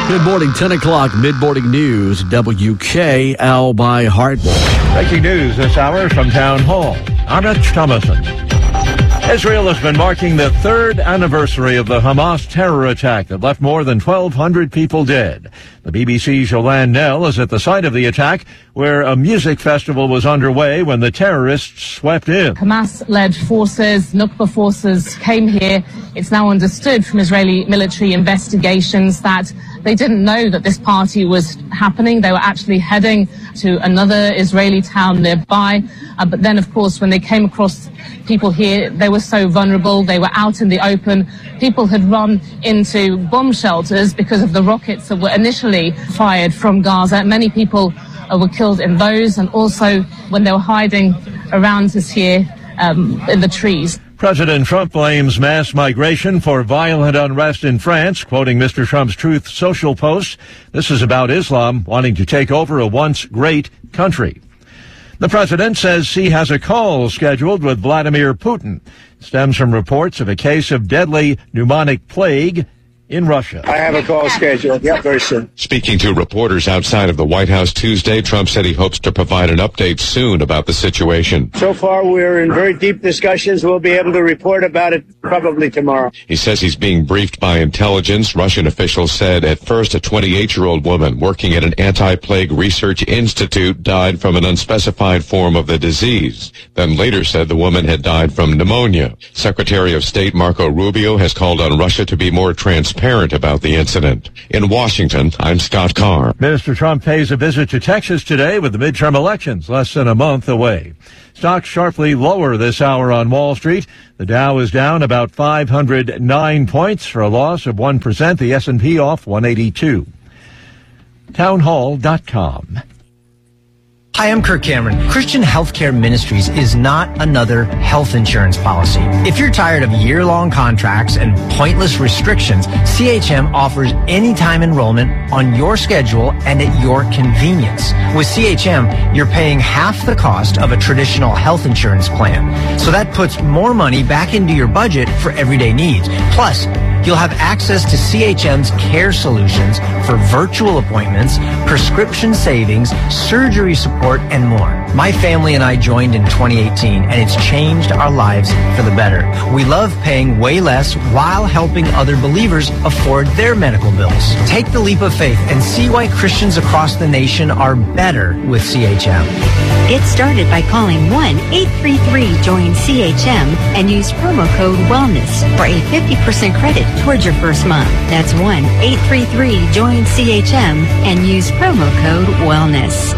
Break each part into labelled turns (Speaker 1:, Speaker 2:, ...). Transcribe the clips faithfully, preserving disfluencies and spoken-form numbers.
Speaker 1: Good morning, ten o'clock, mid-morning news, W K L by Hartwell.
Speaker 2: Breaking news this hour from Town Hall. I'm Rich Thomason. Israel has been marking the third anniversary of the Hamas terror attack that left more than twelve hundred people dead. The B B C's Joanne Nell is at the site of the attack, where a music festival was underway when the terrorists swept in.
Speaker 3: Hamas-led forces, Nukba forces, came here. It's now understood from Israeli military investigations that they didn't know that this party was happening. They were actually heading to another Israeli town nearby. Uh, but then, of course, when they came across people here, they were so vulnerable. They were out in the open. People had run into bomb shelters because of the rockets that were initially fired from Gaza. Many people uh, were killed in those, and also when they were hiding around us here um, in the trees.
Speaker 2: President Trump blames mass migration for violent unrest in France, quoting Mister Trump's Truth Social post. This is about Islam wanting to take over a once great country. The president says he has a call scheduled with Vladimir Putin. It stems from reports of a case of deadly pneumonic plague in Russia.
Speaker 4: I have a call scheduled. Yep, very soon.
Speaker 5: Speaking to reporters outside of the White House Tuesday, Trump said he hopes to provide an update soon about the situation.
Speaker 4: So far, we're in very deep discussions. We'll be able to report about it probably tomorrow.
Speaker 5: He says he's being briefed by intelligence. Russian officials said at first a twenty-eight-year-old woman working at an anti-plague research institute died from an unspecified form of the disease. Then later said the woman had died from pneumonia. Secretary of State Marco Rubio has called on Russia to be more transparent about the incident. In Washington, I'm Scott Carr.
Speaker 2: Mister Trump pays a visit to Texas today with the midterm elections less than a month away. Stocks sharply lower this hour on Wall Street. The Dow is down about five hundred nine points for a loss of one percent. The S and P off one eighty-two. townhall dot com.
Speaker 6: Hi, I'm Kirk Cameron. Christian Healthcare Ministries is not another health insurance policy. If you're tired of year-long contracts and pointless restrictions, C H M offers anytime enrollment on your schedule and at your convenience. With C H M, you're paying half the cost of a traditional health insurance plan. So that puts more money back into your budget for everyday needs. Plus, you'll have access to C H M's care solutions for virtual appointments, prescription savings, surgery support, and more. My family and I joined in twenty eighteen, and it's changed our lives for the better. We love paying way less while helping other believers afford their medical bills. Take the leap of faith and see why Christians across the nation are better with C H M.
Speaker 7: Get started by calling one eight three three join C H M and use promo code WELLNESS for a fifty percent credit towards your first month. That's one eight three three join C H M and use promo code WELLNESS.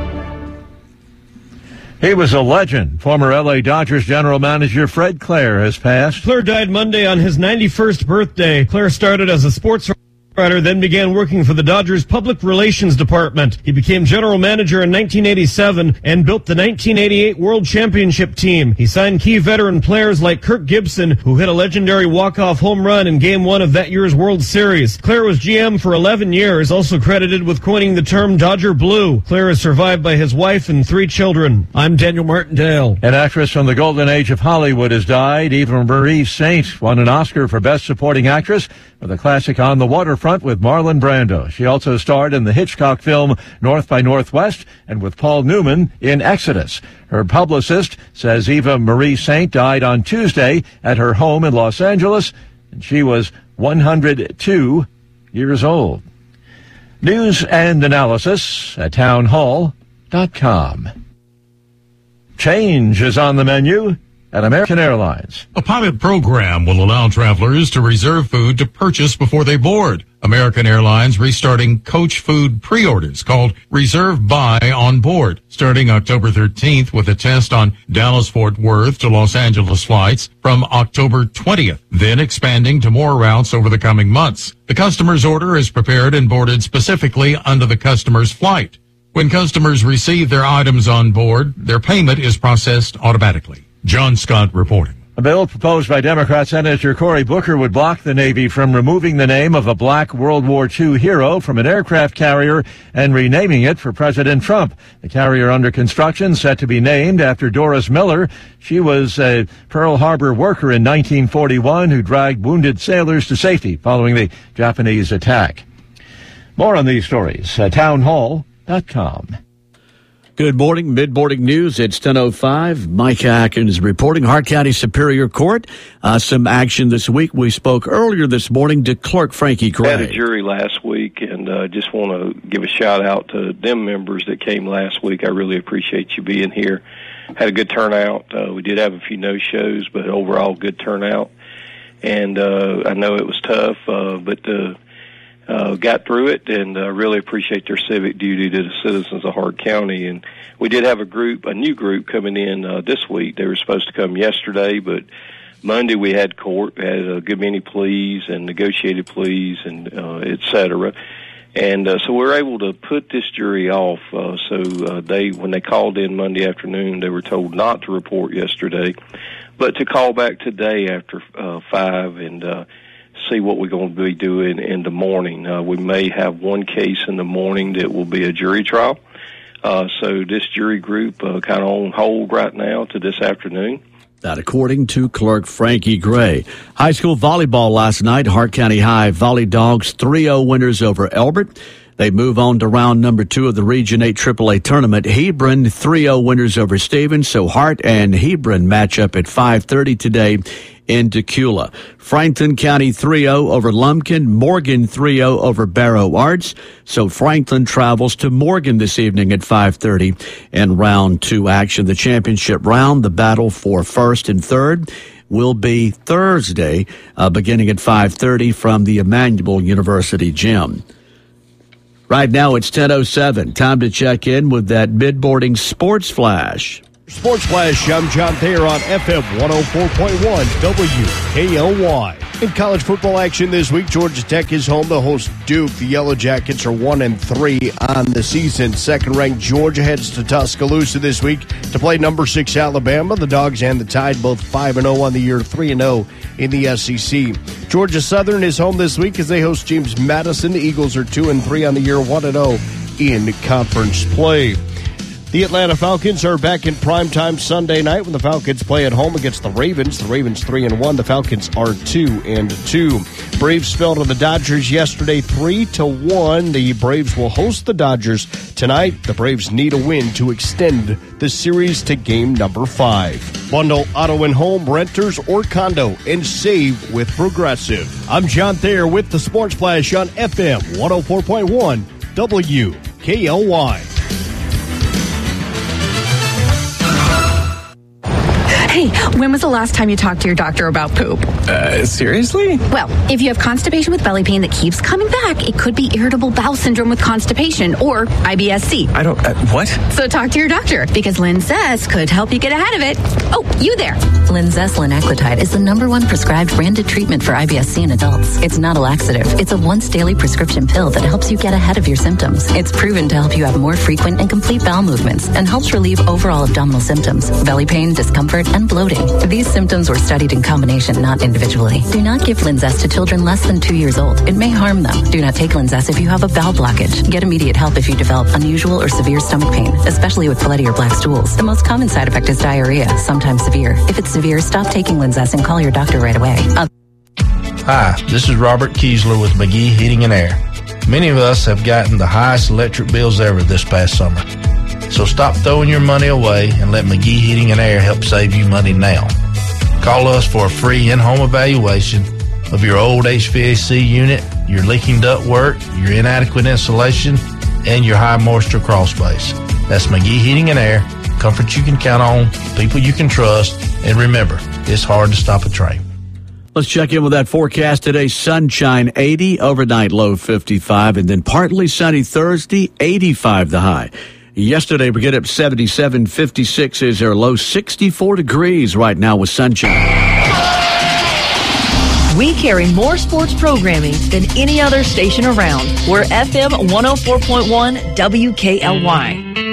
Speaker 2: He was a legend. Former L A Dodgers general manager Fred Claire has passed.
Speaker 8: Claire died Monday on his ninety-first birthday. Claire started as a sports writer, then began working for the Dodgers Public Relations Department. He became general manager in nineteen eighty-seven and built the nineteen eighty-eight World Championship team. He signed key veteran players like Kirk Gibson, who hit a legendary walk-off home run in Game one of that year's World Series. Claire was G M for eleven years, also credited with coining the term Dodger Blue. Claire is survived by his wife and three children. I'm Daniel Martindale.
Speaker 2: An actress from the golden age of Hollywood has died. Eva Marie Saint won an Oscar for Best Supporting Actress for the classic On the Waterfront with Marlon Brando. She also starred in the Hitchcock film North by Northwest and with Paul Newman in Exodus. Her publicist says Eva Marie Saint died on Tuesday at her home in Los Angeles, and she was one hundred two years old. News and analysis at townhall dot com. Change is on the menu at American Airlines.
Speaker 9: A pilot program will allow travelers to reserve food to purchase before they board. American Airlines restarting coach food pre-orders called Reserve Buy on Board, starting October thirteenth with a test on Dallas-Fort Worth to Los Angeles flights from October twentieth, then expanding to more routes over the coming months. The customer's order is prepared and boarded specifically under the customer's flight. When customers receive their items on board, their payment is processed automatically. John Scott reporting.
Speaker 2: A bill proposed by Democrat Senator Cory Booker would block the Navy from removing the name of a black World War Two hero from an aircraft carrier and renaming it for President Trump. The carrier under construction set to be named after Doris Miller. She was a Pearl Harbor worker in nineteen forty-one who dragged wounded sailors to safety following the Japanese attack. More on these stories at town hall dot com.
Speaker 1: Good morning, mid-morning news. It's ten oh five. Mike Atkins reporting. Hart County Superior Court. Uh, some action this week. We spoke earlier this morning to Clerk Frankie Gray.
Speaker 10: I had a jury last week, and uh, just want to give a shout-out to them members that came last week. I really appreciate you being here. Had a good turnout. Uh, we did have a few no-shows, but overall good turnout. And uh, I know it was tough, uh, but uh, uh, got through it, and uh, really appreciate their civic duty to the citizens of Hart County. And we did have a group, a new group coming in uh, this week. They were supposed to come yesterday, but Monday we had court, had a good many pleas and negotiated pleas, and uh, et cetera. And uh, so we were able to put this jury off. Uh, so uh, they, when they called in Monday afternoon, they were told not to report yesterday, but to call back today after uh, five and uh, see what we're going to be doing in the morning. Uh, we may have one case in the morning that will be a jury trial. Uh, so this jury group uh, kind of on hold right now to this afternoon.
Speaker 1: That according to Clerk Frankie Gray. High school volleyball last night. Hart County High Volley Dogs three oh winners over Elbert. They move on to round number two of the Region eight triple A tournament. Hebron three oh winners over Stevens. So Hart and Hebron match up at five thirty today in Decula. Franklin County three oh over Lumpkin. Morgan three oh over Barrow Arts. So Franklin travels to Morgan this evening at five thirty in round two action. The championship round, the battle for first and third, will be Thursday, uh, beginning at five thirty from the Emmanuel University gym. Right now it's ten oh seven. Time to check in with that mid-morning sports flash.
Speaker 11: Sports Flash, I'm John Thayer on F M one oh four point one W K L Y. In college football action this week, Georgia Tech is home to host Duke. The Yellow Jackets are one and three on the season. Second-ranked Georgia heads to Tuscaloosa this week to play number six Alabama. The Dogs and the Tide both five and oh on the year, three and oh in the S E C. Georgia Southern is home this week as they host James Madison. The Eagles are two and three on the year, one and oh in conference play. The Atlanta Falcons are back in primetime Sunday night when the Falcons play at home against the Ravens. The Ravens three and one. The Falcons are two and two. Braves fell to the Dodgers yesterday three to one. The Braves will host the Dodgers tonight. The Braves need a win to extend the series to game number five. Bundle auto and home, renters, or condo and save with Progressive. I'm John Thayer with the Sports Flash on F M one oh four point one W K L Y.
Speaker 12: Hey, when was the last time you talked to your doctor about poop?
Speaker 13: Uh, seriously?
Speaker 12: Well, if you have constipation with belly pain that keeps coming back, it could be irritable bowel syndrome with constipation or I B S C.
Speaker 13: I don't, uh, what?
Speaker 12: So talk to your doctor because Linzess could help you get ahead of it. Oh, you there.
Speaker 14: Linzess linaclotide is the number one prescribed branded treatment for I B S C in adults. It's not a laxative. It's a once daily prescription pill that helps you get ahead of your symptoms. It's proven to help you have more frequent and complete bowel movements and helps relieve overall abdominal symptoms, belly pain, discomfort, and bloating. These symptoms were studied in combination, not individually. Do not give Linzess to children less than two years old. It may harm them. Do not take Linzess if you have a bowel blockage. Get immediate help if you develop unusual or severe stomach pain, especially with bloody or black stools. The most common side effect is diarrhea, sometimes severe. If it's severe, stop taking Linzess and call your doctor right away. Uh-
Speaker 15: Hi, this is Robert Kiesler with McGee Heating and Air. Many of us have gotten the highest electric bills ever this past summer. So stop throwing your money away and let McGee Heating and Air help save you money now. Call us for a free in-home evaluation of your old H V A C unit, your leaking ductwork, your inadequate insulation, and your high moisture crawl space. That's McGee Heating and Air. Comfort you can count on, people you can trust, and remember, it's hard to stop a train.
Speaker 1: Let's check in with that forecast today. Sunshine eighty, overnight low fifty-five, and then partly sunny Thursday, eighty-five the high. Yesterday, we get up seventy-seven, fifty-six is our low, sixty-four degrees right now with sunshine.
Speaker 16: We carry more sports programming than any other station around. We're F M one oh four point one W K L Y.